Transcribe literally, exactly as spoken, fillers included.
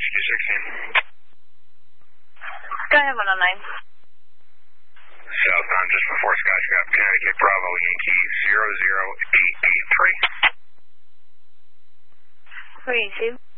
Q sixteen. Go ahead, one oh nine. Southbound just before Skyscraper, Connecticut, Bravo, Yankee zero zero eight eight three. Three two.